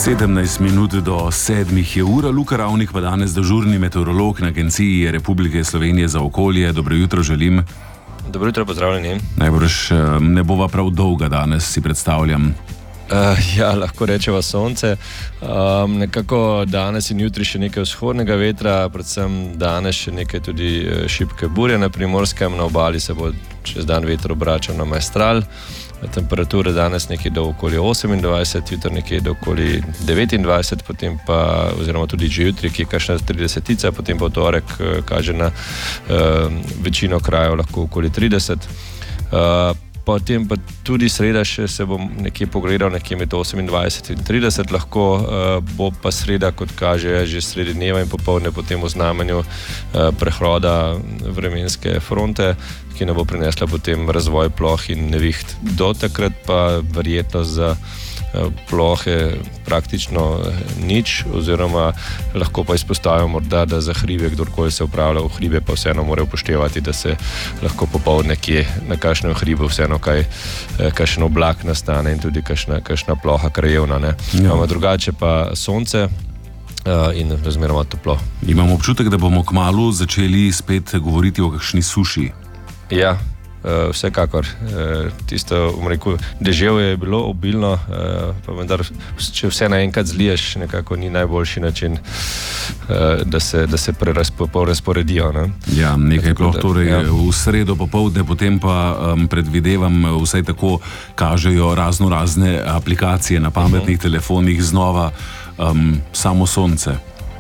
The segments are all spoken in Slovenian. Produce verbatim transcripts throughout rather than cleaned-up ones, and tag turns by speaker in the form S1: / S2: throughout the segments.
S1: sedemnajst minut do sedmih je ura. Luka Ravnik pa danes dežurni meteorolog na Agenciji Republike Slovenije za okolje. Dobro jutro želim.
S2: Dobro jutro, pozdravljeni.
S1: Najbrž ne bova prav dolga danes, si predstavljam.
S2: Uh, ja, lahko rečeva sonce. Um, nekako danes in jutri še nekaj vzhodnega vetra, predvsem danes še nekaj tudi šibke burje na Primorskem, na obali se bo čez dan veter obračal na maestral. Temperature danes nekje do okoli osemindvajset, jutri nekje do okoli devetindvajset, potem pa, oziroma tudi že jutri, ki je kakšna tridesetica, potem pa v torek kaže na uh, večino krajev lahko okoli trideset. Uh, Potem pa tudi sreda še se bom nekje pogledal, nekje med osemindvajset in trideset lahko, uh, bo pa sreda, kot kaže, že sredi dneva in popoldne po tem oznamenju uh, prehoda vremenske fronte, ki ne bo prinesla potem razvoj ploh in neviht. Do takrat pa verjetno za uh, plohe praktično nič, oziroma lahko pa izpostavimo morda, da za hribe, kdorkoli se upravlja v hribe, pa vseeno mora upoštevati, da se lahko popoldne kje na kakšnem hribu vseeno kaj, kakšen oblak nastane in tudi kakšna, kakšna ploha krajevna. Ne. Ja. Drugače pa sonce uh, in razmeroma toplo.
S1: Imam občutek, da bomo kmalu začeli spet govoriti o kakšni suši.
S2: Ja. Uh, vsekakor, uh, tisto, rekel, deževje je bilo obilno, uh, pa vendar, če vse naenkrat zliješ, nekako ni najboljši način, uh, da se, da se prerazporedijo. Ne?
S1: Ja, nekaj ploh torej ja. V sredo popoldne, potem pa um, predvidevam, vsaj tako kažejo razno razne aplikacije na pametnih uh-huh. telefonih, znova um, samo sonce.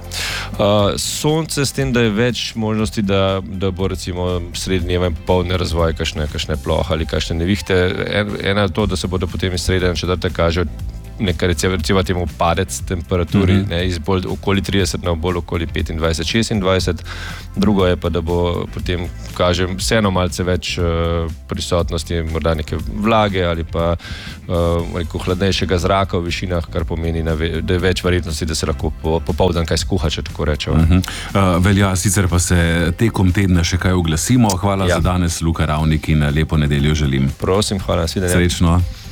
S2: Uh, sonce s tem, da je več možnosti, da, da bo recimo sredi dneva in popoldne razvoj kakšne, kakšne plohe ali kakšne nevihte. En, ena to, da se bodo potem iz srede in četrtek kaže nekaj recimo, recimo temu padec temperaturi, mm-hmm. ne, iz bolj okoli trideset na bolj okoli petindvajset šestindvajset. Drugo je pa, da bo potem kaže vseeno malce več uh, prisotnosti, morda neke vlage ali pa uh, rekel, hladnejšega zraka v višinah, kar pomeni, na ve, da je več verjetnosti, da se lahko po, popoldan kaj skuha, če tako rečemo.
S1: Mm-hmm. Uh, velja, sicer pa se tekom tedna še kaj oglasimo. Hvala ja. za danes, Luka Ravnik, in lepo nedeljo želim.
S2: Prosim, hvala, nasvidenje.
S1: Srečno.